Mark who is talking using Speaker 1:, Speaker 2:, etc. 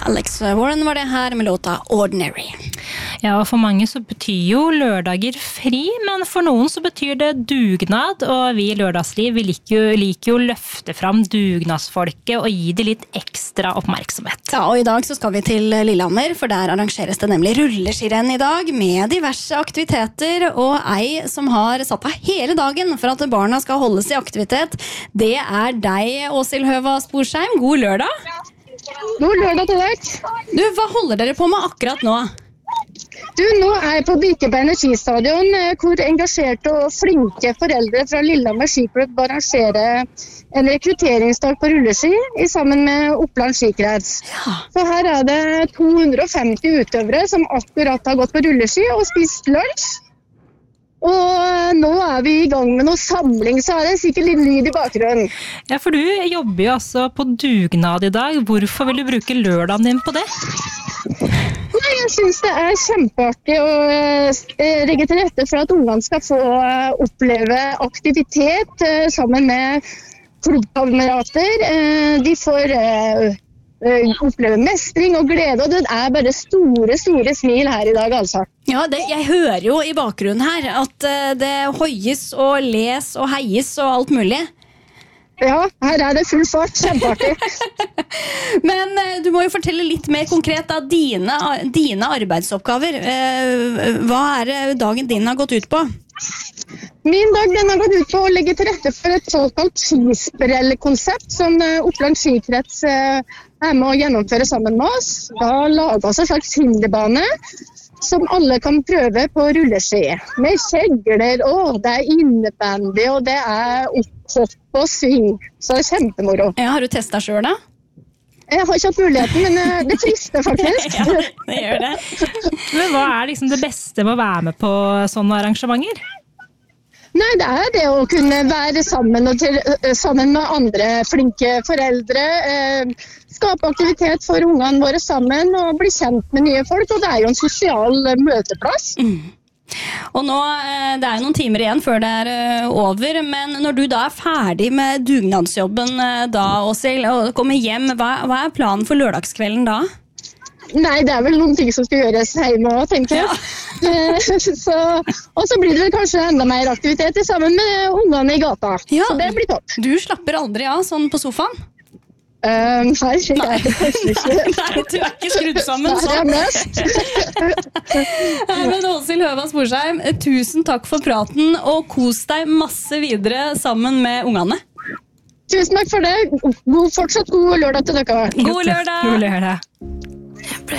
Speaker 1: Alex Warren var det her med låta Ordinary.
Speaker 2: Ja, og for mange så betyr jo lørdager fri, men for noen så betyr det dugnad, og vi i Lørdagsliv vi liker jo å løfte fram dugnadsfolket og gi det litt ekstra oppmerksomhet.
Speaker 1: Ja, og i dag så skal vi til Lillehammer, for der arrangeres det nemlig rulleskirenn i dag med diverse aktiviteter, og ei som har satt av hele dagen for at barna skal holdes i aktivitet. Det er deg, Åshild Høva Sporsheim. God lørdag!
Speaker 3: God lørdag til deg.
Speaker 1: Du, hva holder dere på med akkurat nå?
Speaker 3: Du, nå er jeg på Birkeberg Energistadion, hvor engasjerte og flinke foreldre fra Lillehammer skiklubb arrangerer en rekrutteringsdag på rulleski sammen med Oppland skikrets.
Speaker 1: Ja.
Speaker 3: Så her er det 250 utøvere som akkurat har gått på rulleski og spist lunsj. Og nå er vi i gang med noe samling, så er det sikkert litt lyd i bakgrunnen.
Speaker 2: Ja, for du jobber jo altså på dugnad i dag. Hvorfor vil du bruke lørdagen din på det?
Speaker 3: Nei, jeg synes det er kjempeartig å legge til rette for at ungene skal få oppleve aktivitet sammen med klubbkamerater. De får oppleve mestring og glede, og det er bare store smil her i dag, altså.
Speaker 1: Ja, jeg hører jo i bakgrunnen her at det hoies og les og heies og alt mulig.
Speaker 3: Ja, her er det full fart, kjempeartig.
Speaker 1: Men du må jo fortelle litt mer konkret av dine arbeidsoppgaver. Hva er det dagen din har gått ut på?
Speaker 3: Min dag den har gått ut på å legge til rette for et såkalt skisprell-konsept som Oppland skikrets er med å gjennomføre sammen med oss. Da lager vi en slags hinderbane som alle kan prøve på rulleski. Med kjegler, det er innebandy, og det er hopp og sving. Så det er kjempemoro.
Speaker 1: Ja, har du testet selv da?
Speaker 3: Jeg har ikke hatt muligheten, men det frister faktisk.
Speaker 1: Ja, det gjør det.
Speaker 2: Men hva er liksom det beste med å være med på sånne arrangementer?
Speaker 3: Nei, det er det å kunne være sammen med andre flinke foreldre, skape aktivitet for ungene våre sammen og bli kjent med nye folk, og det er jo en sosial møteplass.
Speaker 1: Og nå, det er jo noen timer igjen før det er over, men når du da er ferdig med dugnadsjobben da, Åshild, og kommer hjem, hva er planen for lørdagskvelden da?
Speaker 3: Nei, det er vel noen ting som skal gjøres hjemme også, tenker jeg. Ja. Og så blir det vel kanskje enda mer aktivitet sammen med ungene i gata. Ja. Så det blir topp.
Speaker 1: Du slapper aldri av sånn på sofaen?
Speaker 3: Nei, jeg er ikke.
Speaker 1: Nei, du er ikke skrudd sammen sånn. Men Åshild Høva Sporsheim, tusen takk for praten, og kos deg masse videre sammen med ungene.
Speaker 3: Tusen takk for det. Fortsatt god lørdag til dere.
Speaker 1: God lørdag!
Speaker 2: God lørdag.